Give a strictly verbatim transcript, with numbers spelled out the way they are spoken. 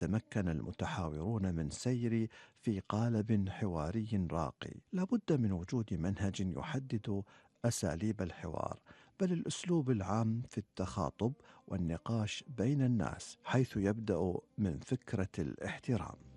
تمكن المتحاورون من سير في قالب حواري راقي. لابد من وجود منهج يحدد أساليب الحوار، بل الأسلوب العام في التخاطب والنقاش بين الناس، حيث يبدأ من فكرة الاحترام.